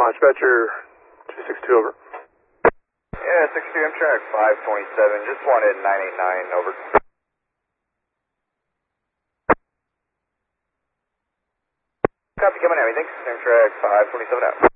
Dispatcher 262, over. Yeah, 62, I'm track 527, just wanted 989, over. Copy, coming at me, thanks. I'm track 527 out.